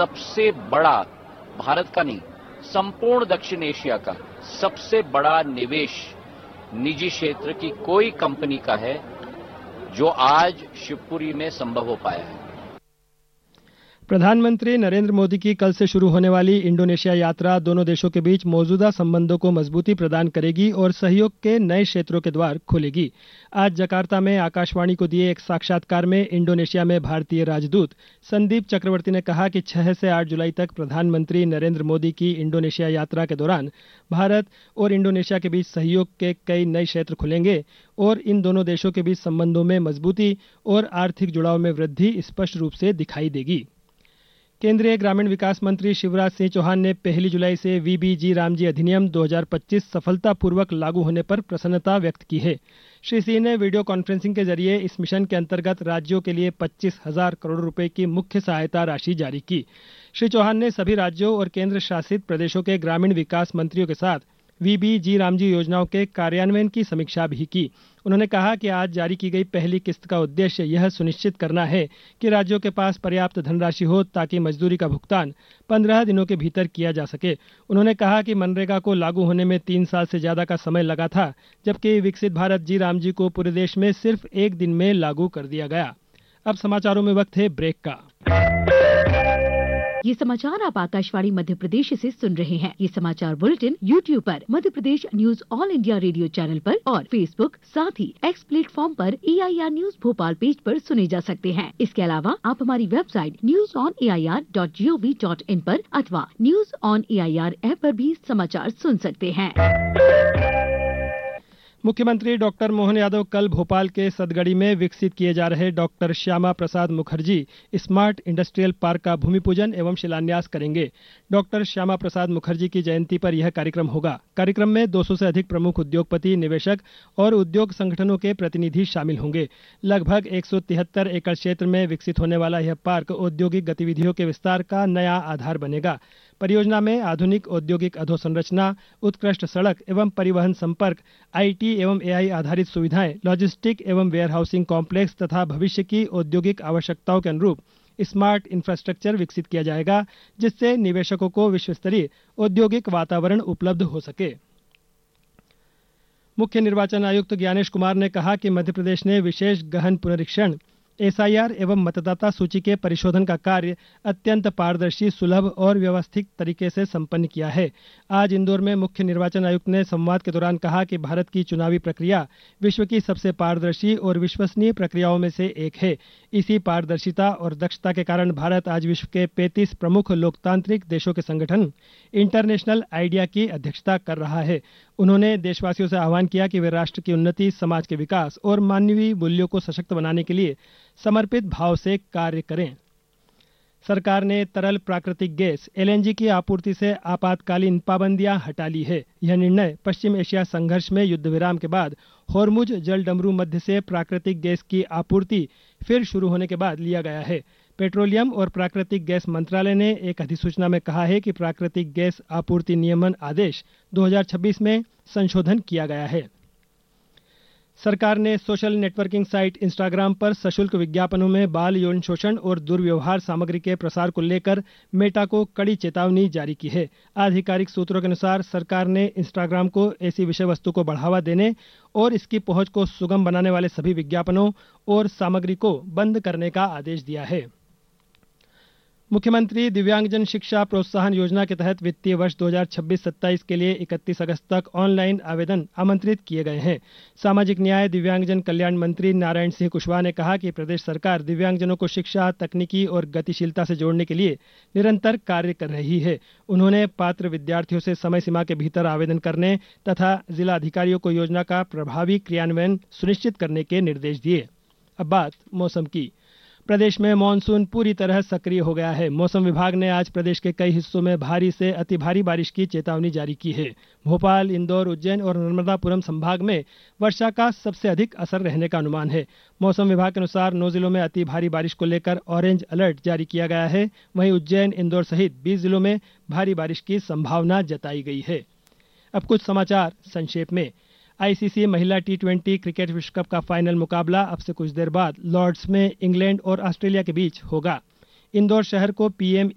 सबसे बड़ा, भारत का नहीं, संपूर्ण दक्षिण एशिया का सबसे बड़ा निवेश निजी क्षेत्र की कोई कंपनी का है, जो आज शिवपुरी में संभव हो पाया है। प्रधानमंत्री नरेंद्र मोदी की कल से शुरू होने वाली इंडोनेशिया यात्रा दोनों देशों के बीच मौजूदा संबंधों को मजबूती प्रदान करेगी और सहयोग के नए क्षेत्रों के द्वार खोलेगी। आज जकार्ता में आकाशवाणी को दिए एक साक्षात्कार में इंडोनेशिया में भारतीय राजदूत संदीप चक्रवर्ती ने कहा कि 6 से 8 जुलाई तक प्रधानमंत्री नरेंद्र मोदी की इंडोनेशिया यात्रा के दौरान भारत और इंडोनेशिया के बीच सहयोग के कई नए क्षेत्र खुलेंगे और इन दोनों देशों के बीच संबंधों में मजबूती और आर्थिक जुड़ाव में वृद्धि स्पष्ट रूप से दिखाई देगी। केंद्रीय ग्रामीण विकास मंत्री शिवराज सिंह चौहान ने 1 जुलाई से वीबीजी रामजी अधिनियम 2025 सफलतापूर्वक लागू होने पर प्रसन्नता व्यक्त की है। श्री सिंह ने वीडियो कॉन्फ्रेंसिंग के जरिए इस मिशन के अंतर्गत राज्यों के लिए 25,000 करोड़ रुपए की मुख्य सहायता राशि जारी की। श्री चौहान ने सभी राज्यों और केंद्र शासित प्रदेशों के ग्रामीण विकास मंत्रियों के साथ वीबीजी रामजी योजनाओं के कार्यान्वयन की समीक्षा भी की। उन्होंने कहा कि आज जारी की गई पहली किस्त का उद्देश्य यह सुनिश्चित करना है कि राज्यों के पास पर्याप्त धनराशि हो ताकि मजदूरी का भुगतान 15 दिनों के भीतर किया जा सके। उन्होंने कहा कि मनरेगा को लागू होने में 3 साल से ज्यादा का समय लगा था, जबकि विकसित भारत जी रामजी को पूरे देश में सिर्फ 1 दिन में लागू कर दिया गया। अब समाचारों में वक्त है ब्रेक का। ये समाचार आप आकाशवाणी मध्य प्रदेश से सुन रहे हैं। ये समाचार बुलेटिन YouTube पर Madhya Pradesh news all India radio channel पर और Facebook साथ ही X प्लेटफॉर्म पर AIR न्यूज भोपाल पेज पर सुने जा सकते हैं। इसके अलावा आप हमारी वेबसाइट newsonair.gov.in पर अथवा न्यूज ऑन AIR ऐप पर भी समाचार सुन सकते हैं। मुख्यमंत्री डॉक्टर मोहन यादव कल भोपाल के सदगड़ी में विकसित किए जा रहे doctor Shyama Prasad Mukherjee smart industrial park का भूमि पूजन एवं शिलान्यास करेंगे। डॉक्टर श्यामा प्रसाद मुखर्जी की जयंती पर यह कार्यक्रम होगा। कार्यक्रम में 200 से अधिक प्रमुख उद्योगपति, निवेशक और उद्योग संगठनों के प्रतिनिधि शामिल होंगे। लगभग 173 एकड़ क्षेत्र में विकसित होने वाला यह पार्क औद्योगिक गतिविधियों के विस्तार का नया आधार बनेगा। परियोजना में आधुनिक औद्योगिक अधोसंरचना, उत्कृष्ट सड़क एवं परिवहन संपर्क, IT एवं AI आधारित सुविधाएं, लॉजिस्टिक एवं वेयरहाउसिंग कॉम्प्लेक्स तथा भविष्य की औद्योगिक आवश्यकताओं के अनुरूप स्मार्ट इंफ्रास्ट्रक्चर विकसित किया जाएगा, जिससे निवेशकों को विश्वस्तरीय औद्योगिक वातावरण उपलब्ध हो सके। मुख्य निर्वाचन आयुक्त ज्ञानेश कुमार ने कहा कि मध्य प्रदेश ने विशेष गहन पुनरीक्षण, SIR एवं मतदाता सूची के परिशोधन का कार्य अत्यंत पारदर्शी, सुलभ और व्यवस्थित तरीके से संपन्न किया है। आज इंदौर में मुख्य निर्वाचन आयुक्त ने संवाद के दौरान कहा कि भारत की चुनावी प्रक्रिया विश्व की सबसे पारदर्शी और विश्वसनीय प्रक्रियाओं में से एक है। इसी पारदर्शिता और दक्षता के कारण भारत आज विश्व के 35 प्रमुख लोकतांत्रिक देशों के संगठन इंटरनेशनल आइडिया की अध्यक्षता कर रहा है। उन्होंने देशवासियों से आह्वान किया कि वे राष्ट्र की उन्नति, समाज के विकास और मानवीय मूल्यों को सशक्त बनाने के लिए समर्पित भाव से कार्य करें। सरकार ने तरल प्राकृतिक गैस LNG की आपूर्ति से आपातकालीन पाबंदियां हटा ली है। यह निर्णय पश्चिम एशिया संघर्ष में युद्ध विराम के बाद होर्मुज जल डमरू मध्य से प्राकृतिक गैस की आपूर्ति फिर शुरू होने के बाद लिया गया है। पेट्रोलियम और प्राकृतिक गैस मंत्रालय ने एक अधिसूचना में कहा है कि प्राकृतिक गैस आपूर्ति नियमन आदेश 2026 में संशोधन किया गया है। सरकार ने सोशल नेटवर्किंग साइट इंस्टाग्राम पर सशुल्क विज्ञापनों में बाल यौन शोषण और दुर्व्यवहार सामग्री के प्रसार को लेकर मेटा को कड़ी चेतावनी जारी की है। आधिकारिक सूत्रों के अनुसार सरकार ने इंस्टाग्राम को ऐसी विषय वस्तु को बढ़ावा देने और इसकी पहुंच को सुगम बनाने वाले सभी विज्ञापनों और सामग्री को बंद करने का आदेश दिया है। मुख्यमंत्री दिव्यांगजन शिक्षा प्रोत्साहन योजना के तहत वित्तीय वर्ष 2026-27 के लिए 31 अगस्त तक ऑनलाइन आवेदन आमंत्रित किए गए हैं। सामाजिक न्याय दिव्यांगजन कल्याण मंत्री नारायण सिंह कुशवाहा ने कहा कि प्रदेश सरकार दिव्यांगजनों को शिक्षा, तकनीकी और गतिशीलता से जोड़ने के लिए निरंतर कार्य कर रही है। उन्होंने पात्र विद्यार्थियों से समय सीमा के भीतर आवेदन करने तथा जिला अधिकारियों को योजना का प्रभावी क्रियान्वयन सुनिश्चित करने के निर्देश दिए। अब बात मौसम की। प्रदेश में मानसून पूरी तरह सक्रिय हो गया है। मौसम विभाग ने आज प्रदेश के कई हिस्सों में भारी से अति भारी बारिश की चेतावनी जारी की है। भोपाल, इंदौर, उज्जैन और नर्मदापुरम संभाग में वर्षा का सबसे अधिक असर रहने का अनुमान है। मौसम विभाग के अनुसार 9 जिलों में अति भारी बारिश को लेकर ऑरेंज अलर्ट जारी किया गया है। वहीं उज्जैन, इंदौर सहित 20 जिलों में भारी बारिश की संभावना जताई गई है। अब कुछ समाचार संक्षेप में। ICC महिला T20 क्रिकेट विश्व कप का फाइनल मुकाबला अब से कुछ देर बाद लॉर्ड्स में इंग्लैंड और ऑस्ट्रेलिया के बीच होगा। इंदौर शहर को PM